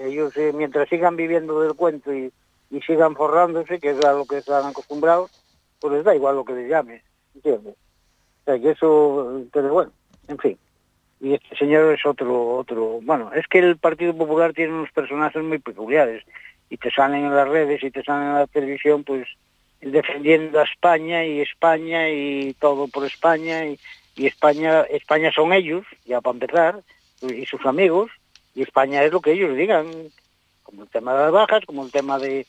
Ellos, mientras sigan viviendo del cuento y sigan forrándose, que es a lo que están acostumbrados, pues les da igual lo que les llame, ¿entiendes? O sea, que eso, pero bueno, en fin. Y este señor es otro, bueno, es que el Partido Popular tiene unos personajes muy peculiares, y te salen en las redes y te salen en la televisión, pues, defendiendo a España y todo por España, y España son ellos, ya para empezar, y sus amigos, y España es lo que ellos digan, como el tema de las bajas, como el tema de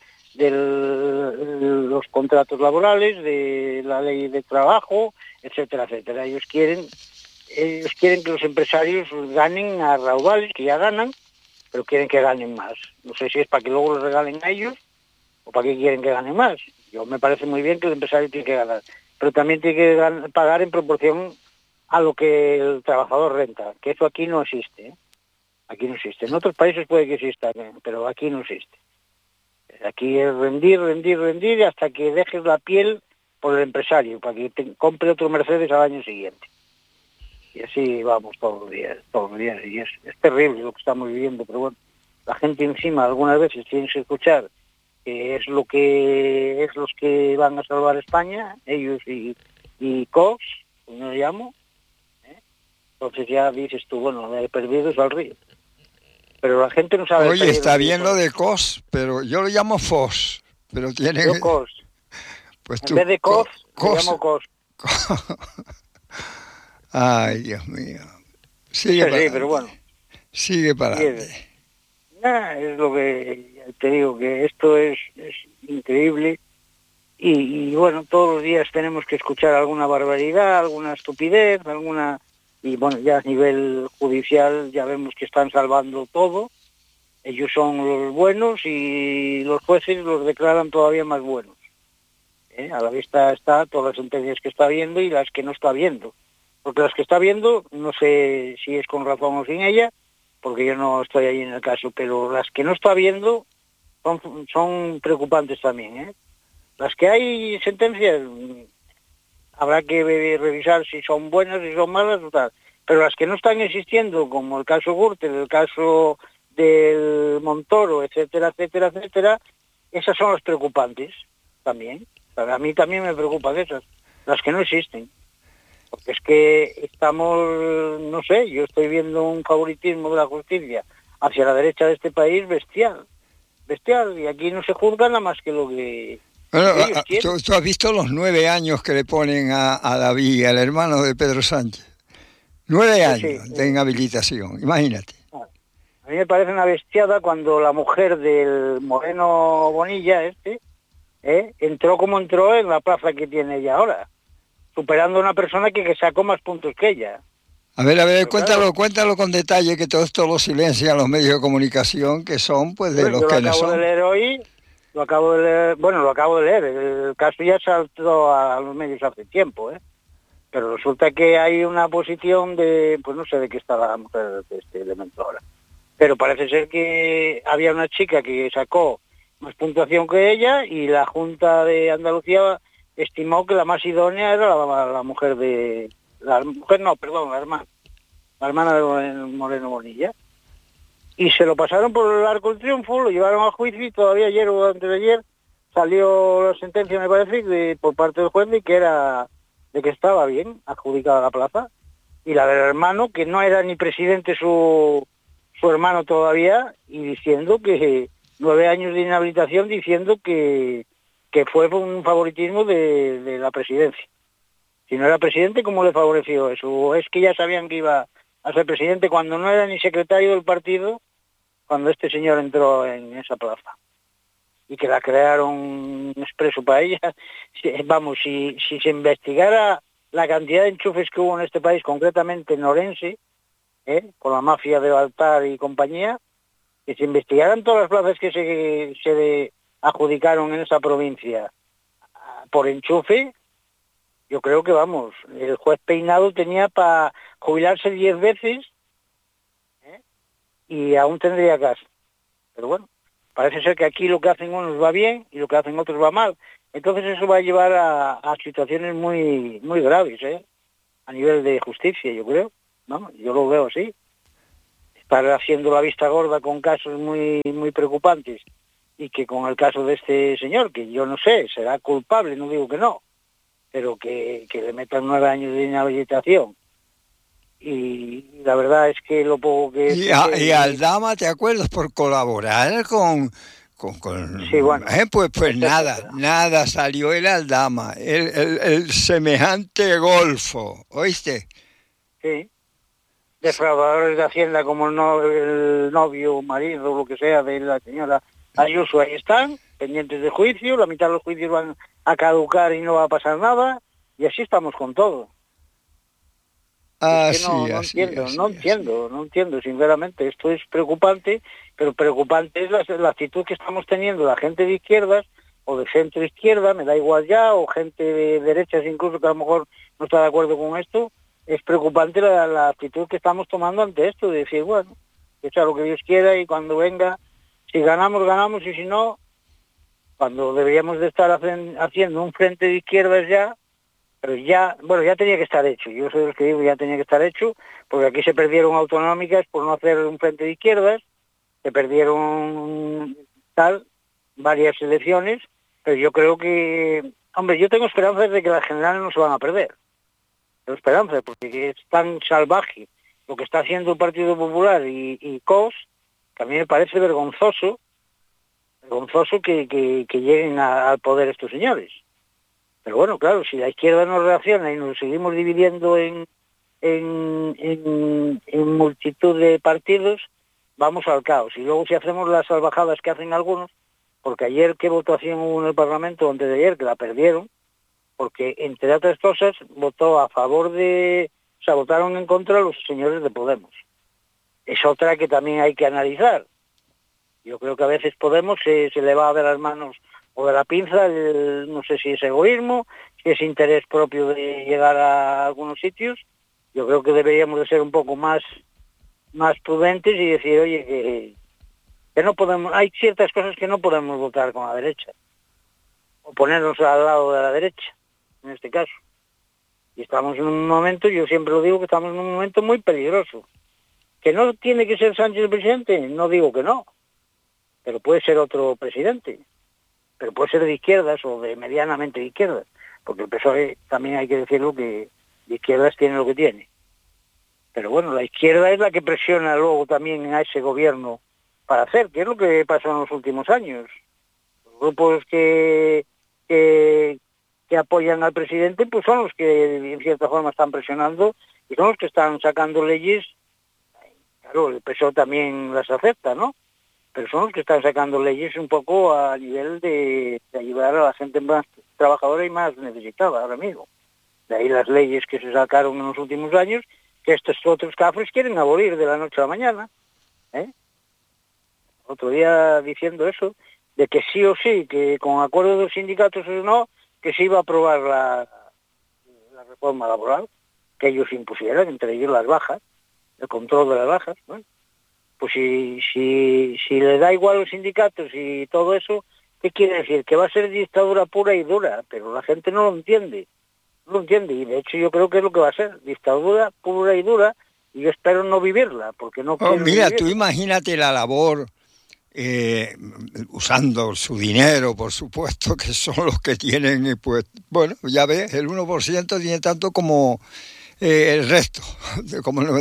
los contratos laborales, de la ley de trabajo, etcétera, etcétera. Ellos quieren que los empresarios ganen a raudales, que ya ganan, pero quieren que ganen más. No sé si es para que luego los regalen a ellos o para qué quieren que ganen más. Yo me parece muy bien que el empresario tiene que ganar, pero también tiene que pagar en proporción a lo que el trabajador renta, que eso aquí no existe, ¿eh? Aquí no existe. En otros países puede que exista, pero aquí no existe. Aquí es rendir hasta que dejes la piel por el empresario, para que te compre otro Mercedes al año siguiente. Y así vamos todos los días. Y es terrible lo que estamos viviendo, pero bueno, la gente encima algunas veces tienes que escuchar que es los que van a salvar España, ellos y Cox, como lo llamo, ¿eh? Entonces ya dices tú, bueno, he perdido es al río. Pero la gente no sabe. Oye, está bien lo de COS, pero yo lo llamo FOS, pero tiene Yo COS. Pues en tú, vez de COS, lo llamo COS. Ay, Dios mío. Sigue para pero bueno. Sigue para adelante. Es lo que te digo, que esto es increíble. Y bueno, todos los días tenemos que escuchar alguna barbaridad, alguna estupidez, y bueno, ya a nivel judicial ya vemos que están salvando todo. Ellos son los buenos y los jueces los declaran todavía más buenos. A la vista está todas las sentencias que está viendo y las que no está viendo. Porque las que está viendo, no sé si es con razón o sin ella, porque yo no estoy ahí en el caso, pero las que no está viendo son preocupantes también, ¿eh? Las que hay sentencias, habrá que revisar si son buenas, si son malas o tal. Pero las que no están existiendo, como el caso Gürtel, el caso del Montoro, etcétera, etcétera, etcétera, esas son las preocupantes también. A mí también me preocupan esas, las que no existen. Porque es que estamos, no sé, yo estoy viendo un favoritismo de la justicia hacia la derecha de este país bestial, y aquí no se juzga nada más que lo que... Bueno, ¿tú has visto los 9 años que le ponen a David, al hermano de Pedro Sánchez? 9 años de inhabilitación, imagínate. A mí me parece una bestiada cuando la mujer del Moreno Bonilla, entró como entró en la plaza que tiene ella ahora, superando a una persona que sacó más puntos que ella. A ver, cuéntalo con detalle, que todo esto lo silencian los medios de comunicación, que son pues de los que no son. Yo lo acabo de leer hoy, lo acabo de leer, el caso ya saltó a los medios hace tiempo, pero resulta que hay una posición de, pues no sé de qué está la mujer de este elemento ahora, pero parece ser que había una chica que sacó más puntuación que ella y la Junta de Andalucía estimó que la más idónea era la mujer de... la hermana de Moreno Bonilla. Y se lo pasaron por el Arco del Triunfo, lo llevaron a juicio y todavía ayer o antes de ayer salió la sentencia, me parece, por parte del juez de que estaba bien adjudicada la plaza. Y la del hermano, que no era ni presidente su hermano todavía, y diciendo que 9 años de inhabilitación, diciendo que fue un favoritismo de la presidencia. Si no era presidente, ¿cómo le favoreció eso? Es que ya sabían que iba a ser presidente cuando no era ni secretario del partido, cuando este señor entró en esa plaza. Y que la crearon expreso para ella. Vamos, si se investigara la cantidad de enchufes que hubo en este país, concretamente en Orense, con la mafia de Baltar y compañía, que se investigaran todas las plazas que se adjudicaron en esa provincia por enchufe, yo creo que, vamos, el juez Peinado tenía para jubilarse 10 veces y aún tendría casa. Pero bueno, parece ser que aquí lo que hacen unos va bien y lo que hacen otros va mal. Entonces eso va a llevar a situaciones muy, muy graves, a nivel de justicia, yo creo, ¿no? Yo lo veo así. estar haciendo la vista gorda con casos muy, muy preocupantes, y que con el caso de este señor, que yo no sé, será culpable, no digo que no, pero que le metan 9 años de inhabilitación. Y la verdad es que lo poco que y Aldama, ¿te acuerdas? Por colaborar con sí, bueno, pues nada salió el Aldama, el semejante golfo, ¿oíste? Sí, defraudadores de Hacienda como el novio, marido, lo que sea de la señora Ayuso, ahí están, pendientes de juicio, la mitad de los juicios van a caducar y no va a pasar nada, y así estamos con todo. Es que no entiendo, sinceramente. Esto es preocupante, pero preocupante es la actitud que estamos teniendo la gente de izquierdas o de centro izquierda, me da igual ya, o gente de derechas incluso que a lo mejor no está de acuerdo con esto. Es preocupante la actitud que estamos tomando ante esto, de decir, bueno, que sea lo que Dios quiera y cuando venga, si ganamos, ganamos, y si no, cuando deberíamos de estar haciendo un frente de izquierdas ya, pero ya tenía que estar hecho. Yo soy el que digo, ya tenía que estar hecho, porque aquí se perdieron autonómicas por no hacer un frente de izquierdas, se perdieron varias elecciones, pero yo creo que, hombre, yo tengo esperanzas de que las generales no se van a perder. Tengo esperanzas, porque es tan salvaje lo que está haciendo el Partido Popular y COS, que a mí me parece vergonzoso que lleguen al poder estos señores. Pero bueno, claro, si la izquierda no reacciona y nos seguimos dividiendo en multitud de partidos, vamos al caos. Y luego si hacemos las salvajadas que hacen algunos, porque ayer qué votación hubo en el Parlamento, antes de ayer, que la perdieron, porque entre otras cosas votaron en contra los señores de Podemos. Es otra que también hay que analizar. Yo creo que a veces Podemos se le va a ver las manos o de la pinza, no sé si es egoísmo, si es interés propio de llegar a algunos sitios. Yo creo que deberíamos de ser un poco más prudentes y decir, oye, que no podemos, hay ciertas cosas que no podemos votar con la derecha, o ponernos al lado de la derecha, en este caso. Y estamos en un momento, yo siempre lo digo, que estamos en un momento muy peligroso. Que no tiene que ser Sánchez el presidente, no digo que no, pero puede ser otro presidente. Pero puede ser de izquierdas o de medianamente de izquierdas, porque el PSOE también hay que decirlo que de izquierdas tiene lo que tiene. Pero bueno, la izquierda es la que presiona luego también a ese gobierno para hacer, que es lo que pasó en los últimos años. Los grupos que apoyan al presidente pues son los que en cierta forma están presionando y son los que están sacando leyes. Claro, el PSOE también las acepta, ¿no? Pero son los que están sacando leyes un poco a nivel de ayudar a la gente más trabajadora y más necesitada ahora mismo. De ahí las leyes que se sacaron en los últimos años, que estos otros cafres quieren abolir de la noche a la mañana. Otro día diciendo eso, de que sí o sí, que con acuerdo de los sindicatos o no, que se iba a aprobar la reforma laboral, que ellos impusieran, entre ellos las bajas, el control de las bajas, ¿no? Pues si le da igual a los sindicatos y todo eso, ¿qué quiere decir? Que va a ser dictadura pura y dura, pero la gente no lo entiende, y de hecho yo creo que es lo que va a ser, dictadura pura y dura, y yo espero no vivirla, porque no quiero mira, vivirla. Tú imagínate la labor, usando su dinero, por supuesto, que son los que tienen, pues, bueno, ya ves, el 1% tiene tanto como el resto, como el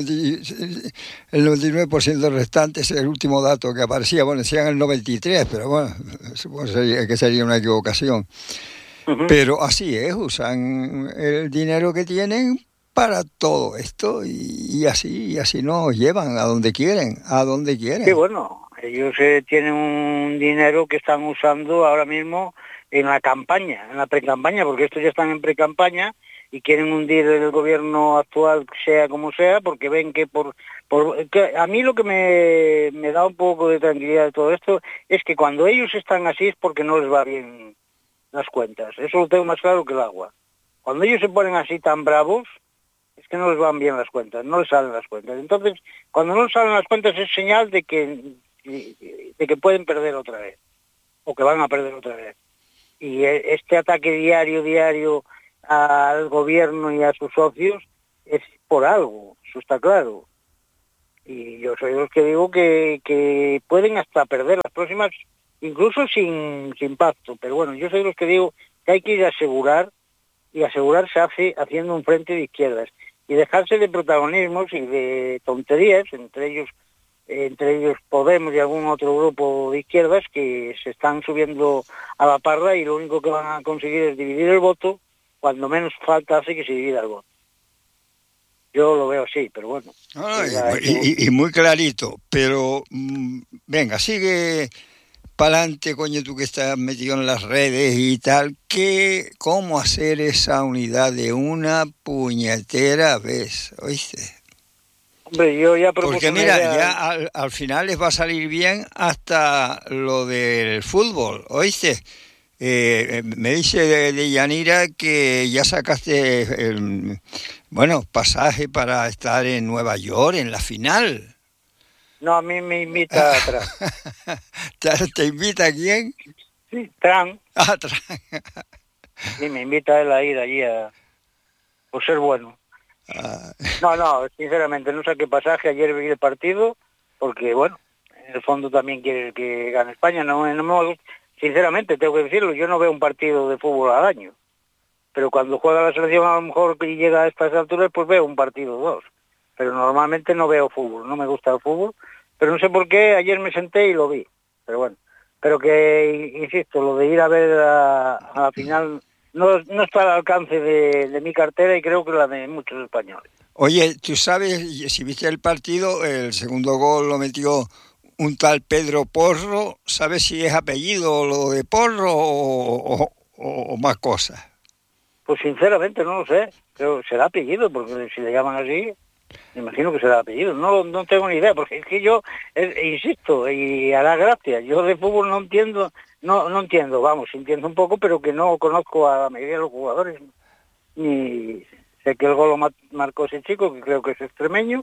99% restante, es el último dato que aparecía. Bueno, decían el 93%, pero bueno, supongo que sería una equivocación. Uh-huh. Pero así es, usan el dinero que tienen para todo esto y así nos llevan a donde quieren. Sí, bueno, ellos tienen un dinero que están usando ahora mismo en la campaña, en la pre-campaña, porque estos ya están en pre-campaña y quieren hundir el gobierno actual, sea como sea, porque ven que que a mí lo que me da un poco de tranquilidad de todo esto es que cuando ellos están así es porque no les va bien las cuentas. Eso lo tengo más claro que el agua. Cuando ellos se ponen así tan bravos, es que no les van bien las cuentas, no les salen las cuentas. Entonces, cuando no les salen las cuentas es señal de que pueden perder otra vez, o que van a perder otra vez. Y este ataque diario al gobierno y a sus socios es por algo, eso está claro. Y yo soy de los que digo que pueden hasta perder las próximas, incluso sin pacto. Pero bueno, yo soy de los que digo que hay que ir a asegurar, y asegurar se hace haciendo un frente de izquierdas. Y dejarse de protagonismos y de tonterías, entre ellos Podemos y algún otro grupo de izquierdas que se están subiendo a la parra y lo único que van a conseguir es dividir el voto, cuando menos falta hace que se divida el voto. Yo lo veo así, pero bueno. Y muy clarito, pero venga, sigue para adelante, coño, tú que estás metido en las redes y tal, ¿cómo hacer esa unidad de una puñetera vez? ¿Oíste? Hombre, yo ya propuse. Porque mira, ya al final les va a salir bien hasta lo del fútbol, ¿oíste? Me dice de Yanira que ya sacaste el pasaje para estar en Nueva York en la final. No, a mí me invita atrás. ¿Te invita quién? Sí, Trump. Trump. Sí, me invita él a ir allí por ser bueno. No, sinceramente no saqué pasaje, ayer vi el partido, porque bueno, en el fondo también quiere que gane España, no me gusta. Sinceramente, tengo que decirlo, yo no veo un partido de fútbol al año, pero cuando juega la selección a lo mejor que llega a estas alturas, pues veo un partido o dos, pero normalmente no veo fútbol, no me gusta el fútbol, pero no sé por qué, ayer me senté y lo vi, pero bueno, pero que, insisto, lo de ir a ver a la final no está al alcance de mi cartera y creo que la de muchos españoles. Oye, tú sabes, si viste el partido, el segundo gol lo metió un tal Pedro Porro. ¿Sabes si es apellido lo de Porro o más cosas? Pues sinceramente no lo sé, pero será apellido, porque si le llaman así, me imagino que será apellido. No tengo ni idea, porque es que yo, insisto, y hará gracia, yo de fútbol no entiendo, no entiendo, vamos, entiendo un poco, pero que no conozco a la mayoría de los jugadores, ni sé que el gol lo marcó ese chico, que creo que es extremeño,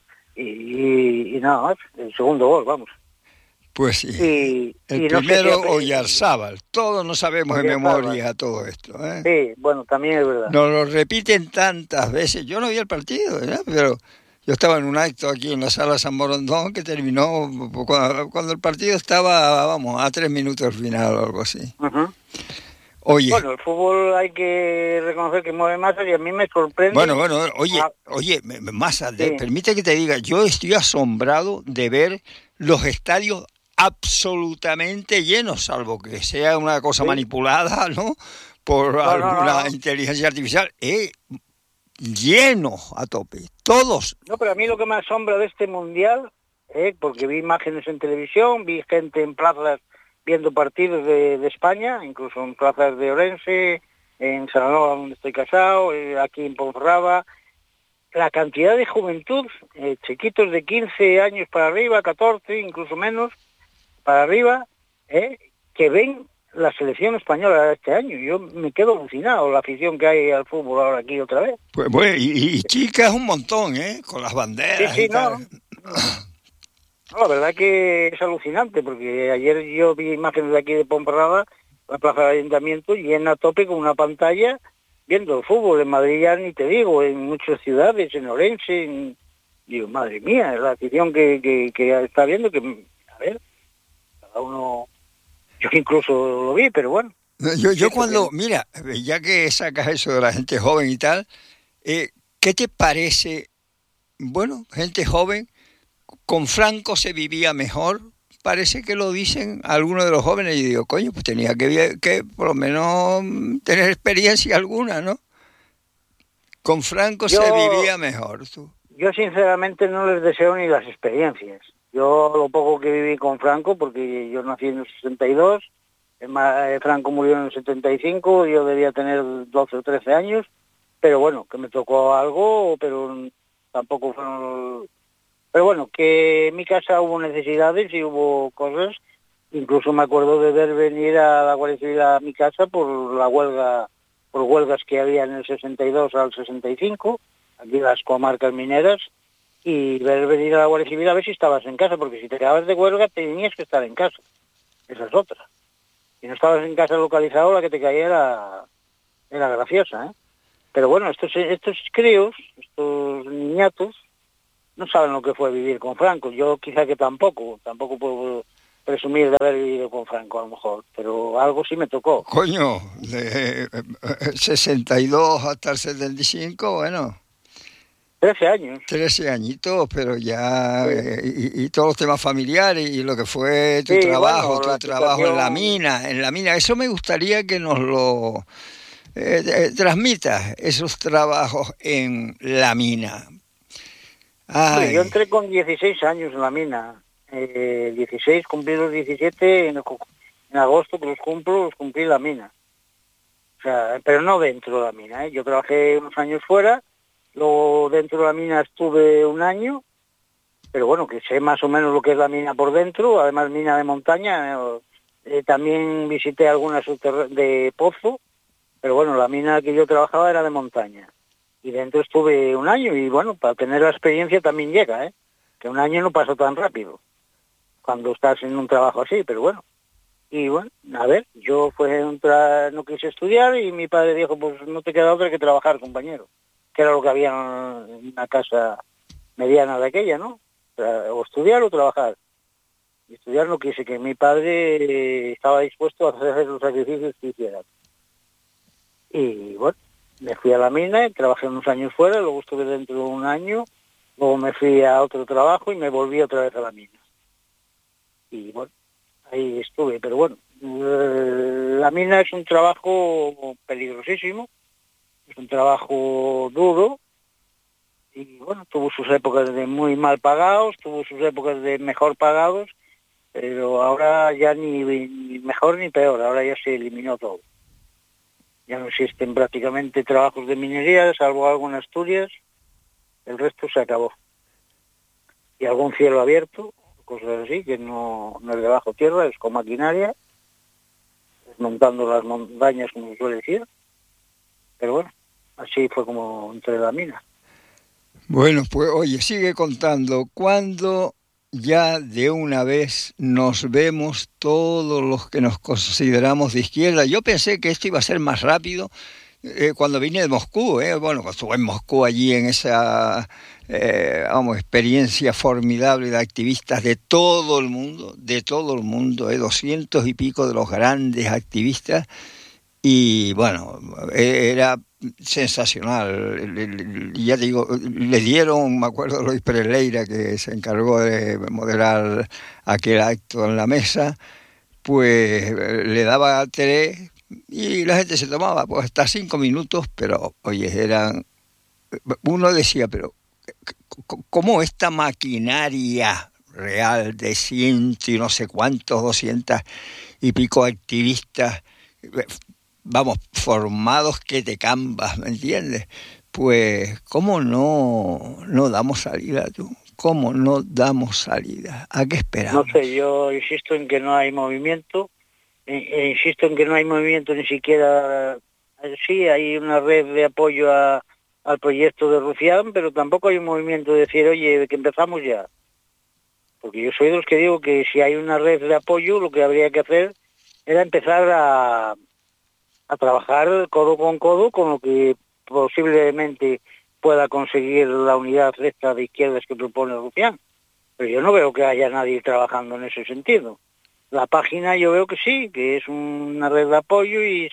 y nada más, el segundo gol, vamos. Pues sí, el primero Oyarzábal, todos no sabemos de memoria todo esto. Sí, bueno, también es verdad. Nos lo repiten tantas veces, yo no vi el partido, pero yo estaba en un acto aquí en la sala San Borondón que terminó cuando el partido estaba, vamos, a 3 minutos al final o algo así. Uh-huh. Oye. Bueno, el fútbol hay que reconocer que mueve masas y a mí me sorprende. Bueno, oye, masas, sí. Permite que te diga, yo estoy asombrado de ver los estadios absolutamente llenos, salvo que sea una cosa manipulada, ¿no? Por alguna inteligencia artificial. Llenos a tope, todos. No, pero a mí lo que me asombra de este mundial, porque vi imágenes en televisión, vi gente en plazas viendo partidos de España, incluso en plazas de Orense, en Salamanca, donde estoy casado, aquí en Ponferrada, la cantidad de juventud, chiquitos de 15 años para arriba, 14, incluso menos, para arriba, que ven la selección española este año. Yo me quedo alucinado la afición que hay al fútbol ahora aquí otra vez. Pues bueno, y chicas un montón, con las banderas. Sí, no, la verdad que es alucinante, porque ayer yo vi imágenes de aquí de Ponferrada, la plaza del Ayuntamiento, llena a tope con una pantalla, viendo el fútbol. En Madrid ya ni te digo, en muchas ciudades, en Orense, digo, madre mía, la afición que está viendo, que, a ver, cada uno, yo incluso lo vi, pero bueno. Yo cuando, mira, ya que sacas eso de la gente joven y tal, ¿qué te parece? Bueno, gente joven, con Franco se vivía mejor, parece que lo dicen algunos de los jóvenes, y digo, coño, pues tenía que por lo menos tener experiencia alguna, ¿no? Con Franco se vivía mejor. Tú. Yo sinceramente no les deseo ni las experiencias. Yo lo poco que viví con Franco, porque yo nací en el 62, Franco murió en el 75, yo debía tener 12 o 13 años, pero bueno, que me tocó algo, pero tampoco fueron... Pero bueno, que en mi casa hubo necesidades y hubo cosas, incluso me acuerdo de ver venir a la Guardia Civil a mi casa por la huelga, por huelgas que había en el 62 al 65, aquí en las comarcas mineras, y ver venir a la Guardia Civil a ver si estabas en casa, porque si te quedabas de huelga tenías que estar en casa, esa es otra. Si no estabas en casa localizado, la que te caía era graciosa, Pero bueno, estos críos, estos niñatos, no saben lo que fue vivir con Franco. Yo quizá que tampoco puedo presumir de haber vivido con Franco a lo mejor, pero algo sí me tocó. Coño, de 62 hasta el 75, bueno, 13 años. 13 añitos, pero ya, Sí, y todos los temas familiares y lo que fue tu sí, trabajo, bueno, la en situación... la mina, eso me gustaría que nos lo transmitas, esos trabajos en la mina. Hombre, yo Ay, entré con 16 años en la mina. 16, cumplí los 17 en agosto, que los cumplí en la mina. O sea, pero no dentro de la mina, ¿eh? Yo trabajé unos años fuera, luego dentro de la mina estuve un año, pero bueno, que sé más o menos lo que es la mina por dentro, además mina de montaña. También visité algunas de pozo, pero bueno, la mina que yo trabajaba era de montaña. Y dentro estuve un año y bueno, para tener la experiencia también llega, ¿eh? Que un año no pasa tan rápido cuando estás en un trabajo así, pero bueno. Y bueno, a ver, yo no quise estudiar y mi padre dijo, pues no te queda otra que trabajar, compañero. Que era lo que había en una casa mediana de aquella, ¿no? O estudiar o trabajar. Y estudiar no quise, que mi padre estaba dispuesto a hacer los sacrificios que hiciera. Y bueno, me fui a la mina, trabajé unos años fuera, luego estuve dentro de un año, luego me fui a otro trabajo y me volví otra vez a la mina. Y bueno, ahí estuve, pero bueno, la mina es un trabajo peligrosísimo, es un trabajo duro y bueno, tuvo sus épocas de muy mal pagados, tuvo sus épocas de mejor pagados, pero ahora ya ni mejor ni peor, ahora ya se eliminó todo. Ya no existen prácticamente trabajos de minería, salvo algo en Asturias, el resto se acabó. Y algún cielo abierto, cosas así, que no es de bajo tierra, es con maquinaria, desmontando las montañas, como se suele decir. Pero bueno, así fue como entré en la mina. bueno, pues oye, sigue contando, ¿cuándo ya de una vez nos vemos todos los que nos consideramos de izquierda? Yo pensé que esto iba a ser más rápido cuando vine de Moscú, bueno, cuando estuve en Moscú allí en esa, experiencia formidable de activistas de todo el mundo, 200 y pico de los grandes activistas, y bueno, era sensacional. Ya te digo, le dieron, me acuerdo, Luis Pereira, que se encargó de moderar aquel acto en la mesa, pues le daba tres y la gente se tomaba pues hasta 5 minutos, pero oye, uno decía, pero ¿cómo esta maquinaria real de ciento y no sé cuántos, 200 y pico activistas, vamos, formados que te cambas, ¿me entiendes? Pues, ¿cómo no damos salida, tú? ¿Cómo no damos salida? ¿A qué No esperamos? sé, yo insisto en que no hay movimiento, insisto en que no hay movimiento ni siquiera, sí, hay una red de apoyo al proyecto de Rufián, pero tampoco hay un movimiento de decir, oye, que empezamos ya. Porque yo soy de los que digo que si hay una red de apoyo, lo que habría que hacer era empezar a trabajar codo con lo que posiblemente pueda conseguir la unidad esta de izquierdas que propone Rufián. Pero yo no veo que haya nadie trabajando en ese sentido. La página yo veo que sí, que es una red de apoyo y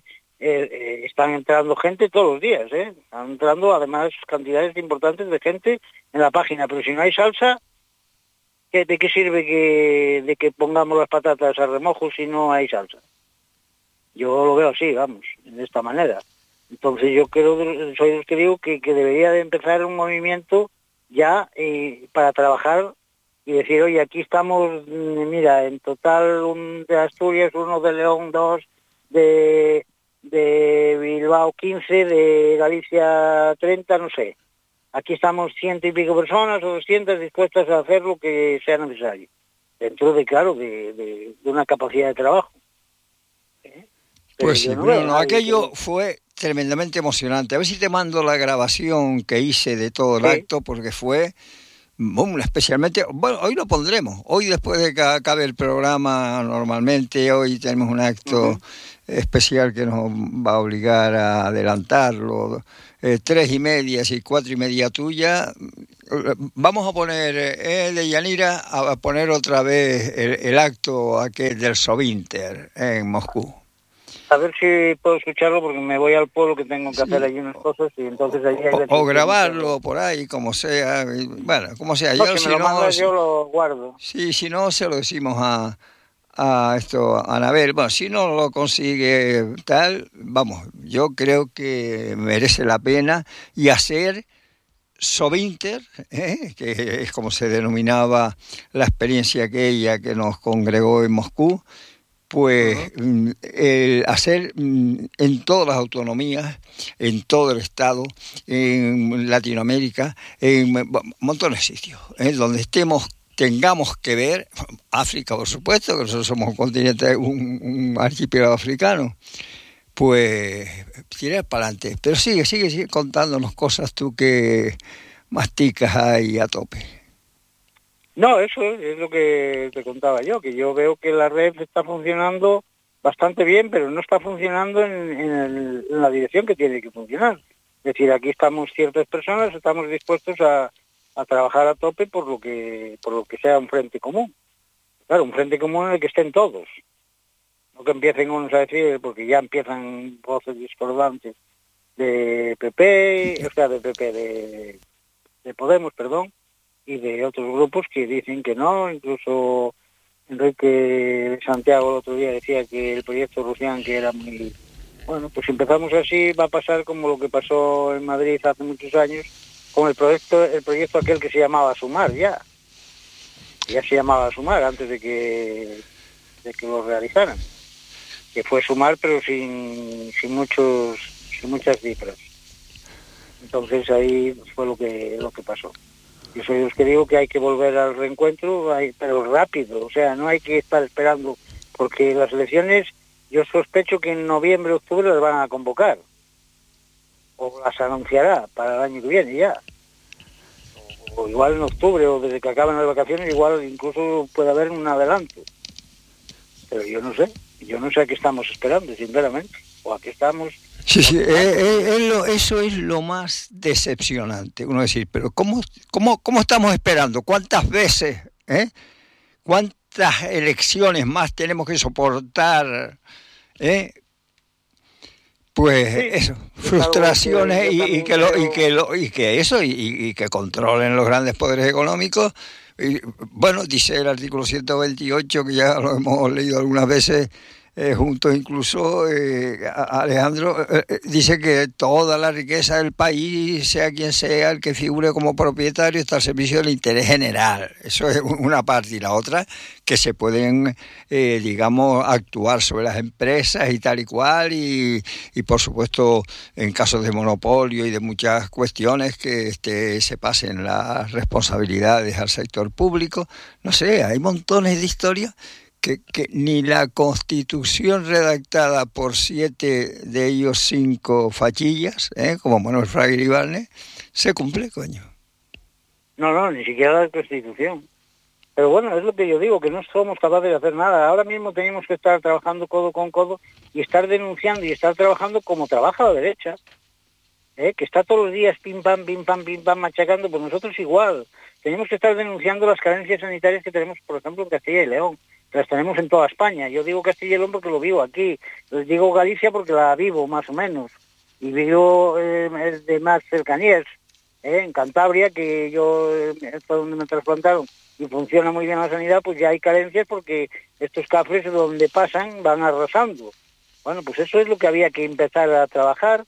están entrando gente todos los días, ¿eh? Están entrando además cantidades importantes de gente en la página, pero si no hay salsa, ¿de qué sirve de que pongamos las patatas a remojo si no hay salsa? Yo lo veo así, vamos, de esta manera. Entonces yo soy de los que digo que debería de empezar un movimiento ya para trabajar y decir, oye, aquí estamos, mira, en total de Asturias, uno de León, 2, de Bilbao 15, de Galicia 30, no sé. Aquí estamos 100 y pico personas o 200 dispuestas a hacer lo que sea necesario. Dentro de, claro, de una capacidad de trabajo. Pero Pues yo sí, no veo a no, nadie aquello fue tremendamente emocionante. A ver si te mando la grabación que hice de todo el Sí, acto, porque fue especialmente, bueno, hoy lo pondremos, hoy después de que acabe el programa, normalmente hoy tenemos un acto especial que nos va a obligar a adelantarlo. 3:30 y 4:30 tuya. Vamos a poner, de Yanira, a poner otra vez el acto aquel del Sovinter en Moscú. A ver si puedo escucharlo porque me voy al pueblo que tengo que hacer allí unas cosas y entonces allí hay o grabarlo por ahí, como sea. Bueno, como sea. No, yo, si me lo mandas yo lo guardo. Sí, si no, se lo decimos a Anabel. Bueno, si no lo consigue tal, vamos, yo creo que merece la pena y hacer Sovinter, que es como se denominaba la experiencia aquella que nos congregó en Moscú, pues hacer en todas las autonomías, en todo el Estado, en Latinoamérica, en montones de sitios, donde tengamos que ver, África por supuesto, que nosotros somos un continente, un archipiélago africano, pues tirar para adelante. Pero sigue contándonos cosas tú que masticas ahí a tope. No, eso es lo que te contaba yo, que yo veo que la red está funcionando bastante bien, pero no está funcionando en la dirección que tiene que funcionar. Es decir, aquí estamos ciertas personas, estamos dispuestos a trabajar a tope por lo que sea un frente común. Claro, un frente común en el que estén todos. No que empiecen unos a decir, porque ya empiezan voces discordantes de PP, o sea, de Podemos, perdón, y de otros grupos que dicen que no. Incluso Enrique Santiago el otro día decía que el proyecto Rufián, que era muy... Bueno, pues si empezamos así va a pasar como lo que pasó en Madrid hace muchos años, con el proyecto aquel que se llamaba Sumar ya se llamaba Sumar antes de que lo realizaran, que fue Sumar pero sin muchas cifras. Entonces ahí fue lo que pasó. Yo soy los que digo que hay que volver al reencuentro, pero rápido, o sea, no hay que estar esperando, porque las elecciones yo sospecho que en noviembre, octubre las van a convocar, o las anunciará para el año que viene ya. O igual en octubre, o desde que acaban las vacaciones, igual incluso puede haber un adelanto. Pero yo no sé a qué estamos esperando, sinceramente, o a qué estamos... Sí, eso es lo más decepcionante, uno decir, pero ¿cómo estamos esperando? ¿Cuántas veces, cuántas elecciones más tenemos que soportar? Pues sí, eso, frustraciones y que controlen los grandes poderes económicos. Y, bueno, dice el artículo 128, que ya lo hemos leído algunas veces, juntos incluso, Alejandro, dice que toda la riqueza del país, sea quien sea el que figure como propietario, está al servicio del interés general. Eso es una parte, y la otra, que se pueden, digamos, actuar sobre las empresas y tal y cual, y por supuesto, en casos de monopolio y de muchas cuestiones, que se pasen las responsabilidades al sector público. No sé, hay montones de historias que ni la Constitución redactada por 7 de ellos 5 fachillas, como Manuel Fraga Iribarne, se cumple, coño. No, ni siquiera la Constitución. Pero bueno, es lo que yo digo, que no somos capaces de hacer nada. Ahora mismo tenemos que estar trabajando codo con codo y estar denunciando y estar trabajando como trabaja la derecha, que está todos los días pim pam, machacando. Pues nosotros igual. Tenemos que estar denunciando las carencias sanitarias que tenemos, por ejemplo, en Castilla y León. Las tenemos en toda España. Yo digo Castilla y León porque lo vivo aquí. Les digo Galicia porque la vivo más o menos. Y vivo de más cercanías. En Cantabria, que yo fue donde me trasplantaron y funciona muy bien la sanidad, pues ya hay carencias porque estos cafres donde pasan van arrasando. Bueno, pues eso es lo que había que empezar a trabajar,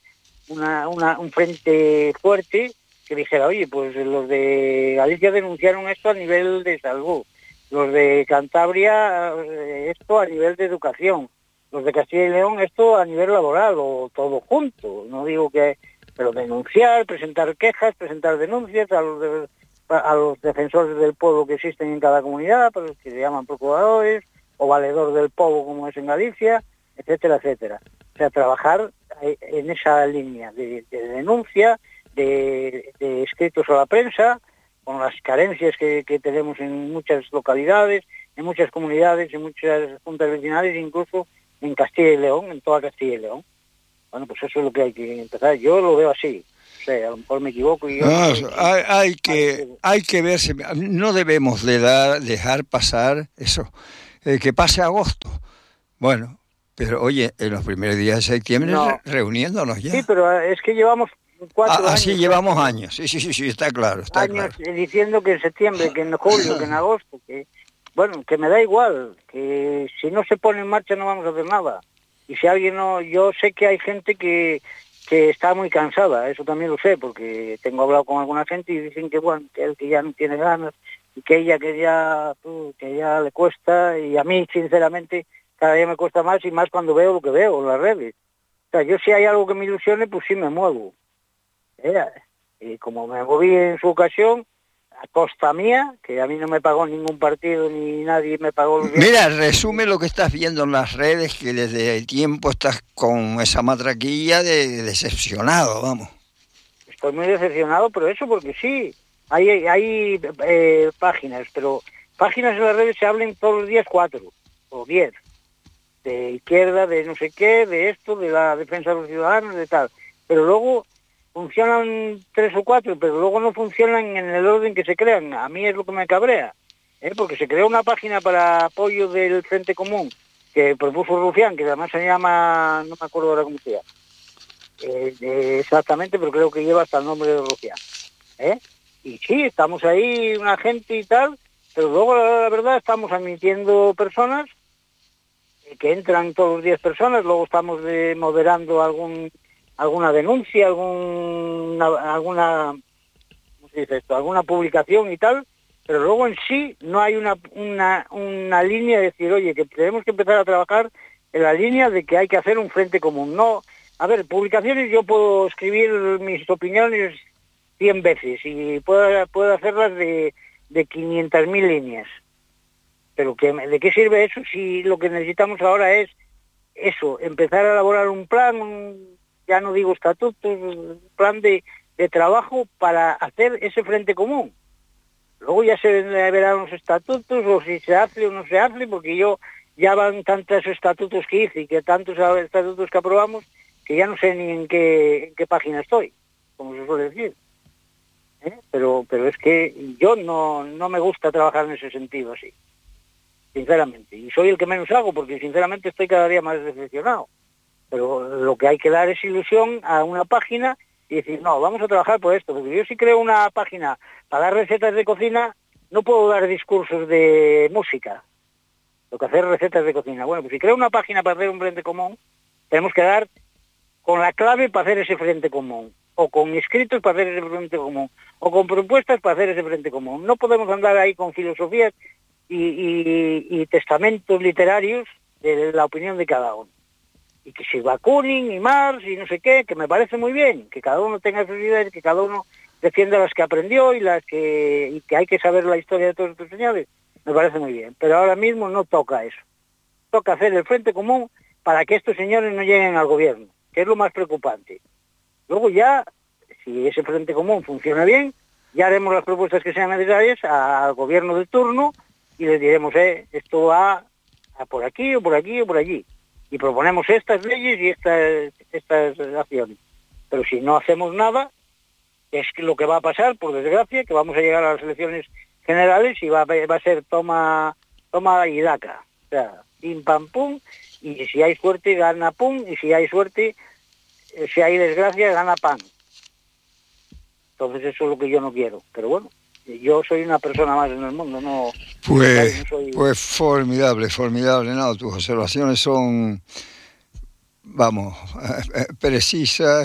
un frente fuerte que dijera, oye, pues los de Galicia denunciaron esto a nivel de salud, los de Cantabria esto a nivel de educación, los de Castilla y León esto a nivel laboral, o todo junto. No digo que... pero denunciar, presentar quejas, presentar denuncias a los defensores del pueblo que existen en cada comunidad, pues, que se llaman procuradores, o valedor del pueblo como es en Galicia, etcétera, etcétera. O sea, trabajar en esa línea de denuncia, de escritos a la prensa, con las carencias que tenemos en muchas localidades, en muchas comunidades, en muchas juntas vecinales, incluso en Castilla y León, en toda Castilla y León. Bueno, pues eso es lo que hay que empezar. Yo lo veo así. O sea, a lo mejor me equivoco. Y yo hay que verse. No debemos dejar pasar eso. Que pase agosto. Bueno, pero oye, en los primeros días de septiembre reuniéndonos ya. Sí, pero es que llevamos 4 años. Así llevamos años. Sí, está claro. Años diciendo que en septiembre, que en julio, que en agosto, que bueno, que me da igual, que si no se pone en marcha no vamos a hacer nada. Y si alguien no, yo sé que hay gente que está muy cansada, eso también lo sé, porque tengo hablado con alguna gente y dicen que bueno, que él que ya no tiene ganas, y que ella que ya le cuesta, y a mí sinceramente cada día me cuesta más, y más cuando veo lo que veo en las redes. O sea, yo si hay algo que me ilusione, pues sí me muevo. Y como me moví en su ocasión, a costa mía, que a mí no me pagó ningún partido ni nadie me pagó los días. Mira, resume lo que estás viendo en las redes, que desde el tiempo estás con esa matraquilla de decepcionado, vamos. Estoy muy decepcionado, pero eso porque sí, hay páginas, pero páginas en las redes se hablan todos los días 4 o 10, de izquierda, de no sé qué, de esto, de la defensa de los ciudadanos, de tal, pero luego funcionan 3 o 4, pero luego no funcionan en el orden que se crean. A mí es lo que me cabrea, porque se creó una página para apoyo del Frente Común que propuso Rufián, que además se llama, no me acuerdo ahora cómo se llama, exactamente, pero creo que lleva hasta el nombre de Rufián. Y sí, estamos ahí una gente y tal, pero luego la verdad estamos admitiendo personas, que entran todos los días personas, luego estamos moderando alguna denuncia, alguna ¿cómo se dice esto? Alguna publicación y tal, pero luego en sí no hay una línea de decir, oye, que tenemos que empezar a trabajar en la línea de que hay que hacer un frente común. No, a ver, publicaciones yo puedo escribir mis opiniones 100 veces y puedo hacerlas de 500.000 líneas. Pero ¿de qué sirve eso si lo que necesitamos ahora es eso, empezar a elaborar un plan, ya no digo estatutos, un plan de trabajo para hacer ese frente común? Luego ya se verán los estatutos, o si se hace o no se hace, porque ya van tantos estatutos que hice y que tantos estatutos que aprobamos, que ya no sé ni en qué página estoy, como se suele decir. Pero es que yo no me gusta trabajar en ese sentido así, sinceramente. Y soy el que menos hago, porque sinceramente estoy cada día más decepcionado. Pero lo que hay que dar es ilusión a una página y decir, no, vamos a trabajar por esto, porque yo si creo una página para dar recetas de cocina, no puedo dar discursos de música, lo que hacer recetas de cocina. Bueno, pues si creo una página para hacer un frente común, tenemos que dar con la clave para hacer ese frente común, o con escritos para hacer ese frente común, o con propuestas para hacer ese frente común. No podemos andar ahí con filosofías y testamentos literarios de la opinión de cada uno. Y que si vacunen y Mars y no sé qué, que me parece muy bien, que cada uno tenga sus ideas, que cada uno defienda las que aprendió y que hay que saber la historia de todos estos señores, me parece muy bien. Pero ahora mismo no toca eso. Toca hacer el frente común para que estos señores no lleguen al gobierno, que es lo más preocupante. Luego ya, si ese frente común funciona bien, ya haremos las propuestas que sean necesarias al gobierno de turno y les diremos, esto va a por aquí o por aquí o por allí. Y proponemos estas leyes y estas acciones. Pero si no hacemos nada, es lo que va a pasar, por desgracia, que vamos a llegar a las elecciones generales y va a ser toma y daca. O sea, pim pam pum, y si hay suerte gana pum, y si hay suerte, si hay desgracia gana pan. Entonces eso es lo que yo no quiero. Pero bueno, yo soy una persona más en el mundo, no... Pues formidable, no, tus observaciones son, vamos, precisas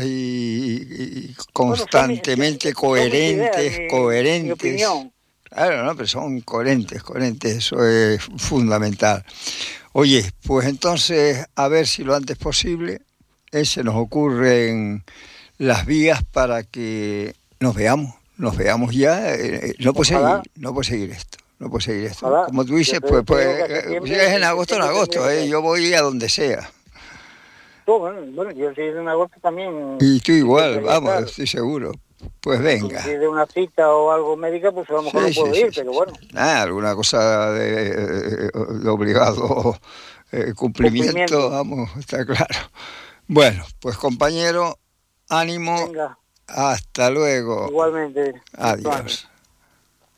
y constantemente coherentes. Mi opinión. Claro, no, pero son coherentes, eso es fundamental. Oye, pues entonces, a ver si lo antes posible se nos ocurren las vías para que nos veamos ya. No puede seguir esto. Ojalá. Como tú dices, pues si es en agosto, yo voy a donde sea. Bueno, yo si es en agosto también... Y tú igual, vamos, estoy seguro. Pues venga. Si es de una cita o algo médica, pues a lo mejor no puedo ir, pero bueno. Alguna cosa de obligado cumplimiento, vamos, está claro. Bueno, pues compañero, ánimo. Venga. Hasta luego. Igualmente. Adiós.